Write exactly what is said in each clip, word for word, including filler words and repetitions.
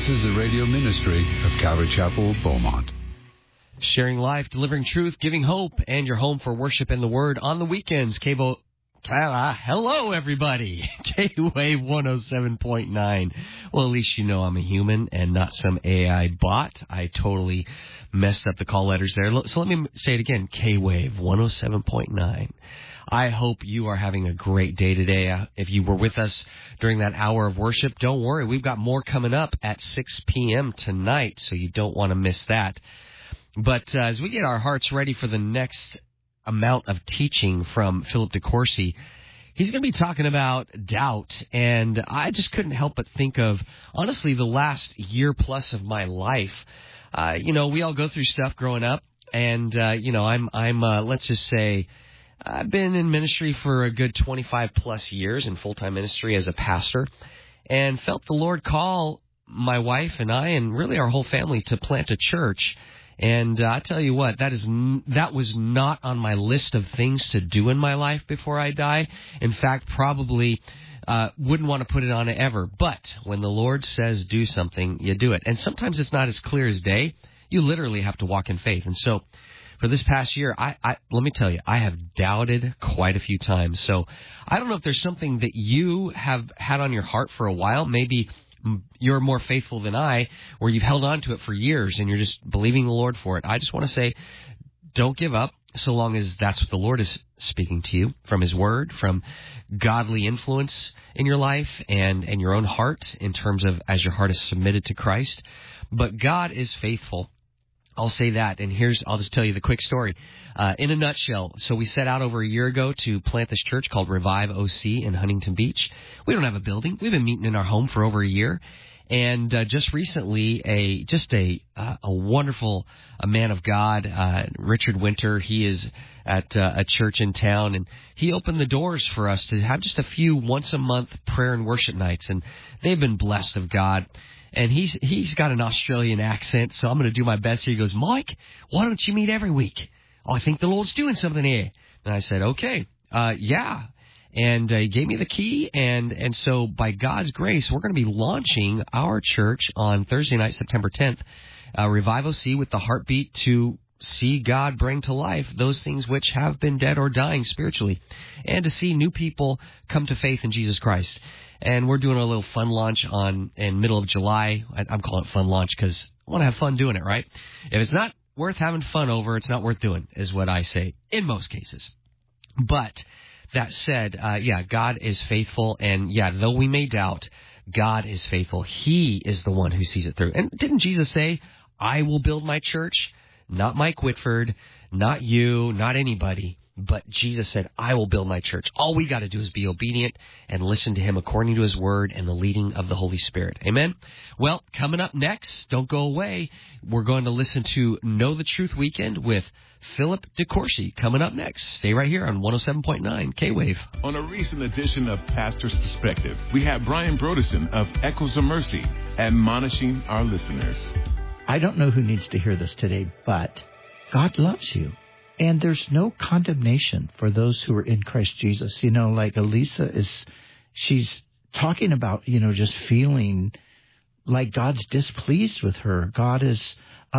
This is the radio ministry of Calvary Chapel, Beaumont. Sharing life, delivering truth, giving hope, and your home for worship and the Word on the weekends. Cable. Uh, hello, everybody. K-Wave one oh seven point nine. Well, at least you know I'm a human and not some A I bot. I totally messed up the call letters there. So let me say it again. K-Wave one oh seven point nine. I hope you are having a great day today. Uh, if you were with us during that hour of worship, don't worry. We've got more coming up at six p.m. tonight, so you don't want to miss that. But uh, as we get our hearts ready for the next amount of teaching from Philip DeCourcy, he's going to be talking about doubt. And I just couldn't help but think of, honestly, the last year plus of my life. Uh, you know, we all go through stuff growing up. And, uh, you know, I'm, I'm uh, let's just say, I've been in ministry for a good twenty-five plus years in full-time ministry as a pastor, and felt the Lord call my wife and I and really our whole family to plant a church. And uh, I tell you what, that is n- that was not on my list of things to do in my life before I die. In fact, probably uh, wouldn't want to put it on it ever. But when the Lord says do something, you do it. And sometimes it's not as clear as day. You literally have to walk in faith. And so for this past year, I, I let me tell you, I have doubted quite a few times. So I don't know if there's something that you have had on your heart for a while. Maybe you're more faithful than I, or you've held on to it for years and you're just believing the Lord for it. I just want to say, don't give up so long as that's what the Lord is speaking to you from His Word, from godly influence in your life and, and your own heart in terms of as your heart is submitted to Christ. But God is faithful. I'll say that, and here's, I'll just tell you the quick story. Uh, in a nutshell, so we set out over a year ago to plant this church called Revive O C in Huntington Beach. We don't have a building. We've been meeting in our home for over a year. And uh, just recently, a just a uh, a wonderful a man of God, uh, Richard Winter, he is at uh, a church in town, and he opened the doors for us to have just a few once-a-month prayer and worship nights, and they've been blessed of God. And he's he's got an Australian accent, so I'm going to do my best here. He goes, Mike, why don't you meet every week? Oh, I think the Lord's doing something here. And I said, okay, uh, yeah. And uh, he gave me the key, and, and so by God's grace, we're going to be launching our church on Thursday night, September tenth, uh, Revive O C, with the heartbeat to see God bring to life those things which have been dead or dying spiritually, and to see new people come to faith in Jesus Christ. And we're doing a little fun launch on in middle of July. I'm calling it fun launch because I want to have fun doing it, right? If it's not worth having fun over, it's not worth doing, is what I say in most cases. But that said, uh, yeah, God is faithful. And yeah, though we may doubt, God is faithful. He is the one who sees it through. And didn't Jesus say, I will build my church? Not Mike Whitford, not you, not anybody. But Jesus said, I will build my church. All we got to do is be obedient and listen to Him according to His Word and the leading of the Holy Spirit. Amen? Well, coming up next, don't go away, we're going to listen to Know the Truth Weekend with Philip DeCourcy. Coming up next. Stay right here on one oh seven point nine K-Wave. On a recent edition of Pastor's Perspective, we have Brian Brodesson of Echoes of Mercy admonishing our listeners. I don't know who needs to hear this today, but God loves you. And there's no condemnation for those who are in Christ Jesus. You know, like Elisa is, she's talking about, you know, just feeling like God's displeased with her. God is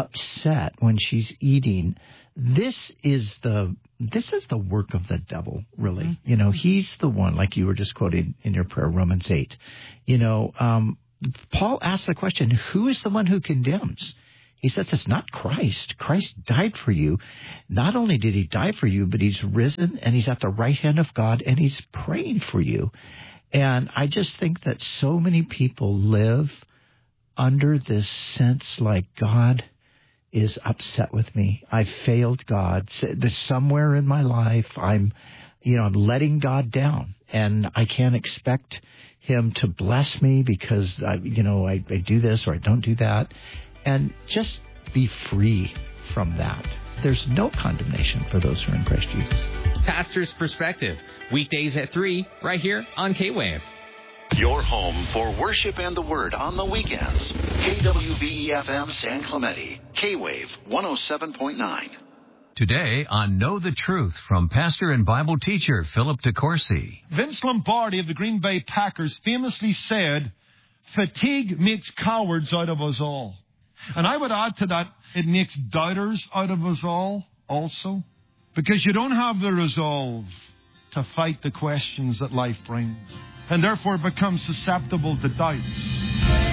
upset when she's eating. This is the, this is the work of the devil, really. Mm-hmm. You know, he's the one, like you were just quoting in your prayer, Romans eight. You know, um, Paul asked the question, who is the one who condemns? He says it's not Christ. Christ died for you. Not only did He die for you, but He's risen and He's at the right hand of God and He's praying for you. And I just think that so many people live under this sense like God is upset with me. I failed God. There's somewhere in my life I'm, you know, I'm letting God down, and I can't expect Him to bless me because I, you know, I, I do this or I don't do that. And just be free from that. There's no condemnation for those who are in Christ Jesus. Pastor's Perspective, weekdays at three, right here on K-Wave. Your home for worship and the Word on the weekends. K W V E F M San Clemente, K-Wave one oh seven point nine. Today on Know the Truth from pastor and Bible teacher Philip DeCourcy. Vince Lombardi of the Green Bay Packers famously said, Fatigue makes cowards out of us all. And I would add to that, it makes doubters out of us all also. Because you don't have the resolve to fight the questions that life brings. And therefore become susceptible to doubts.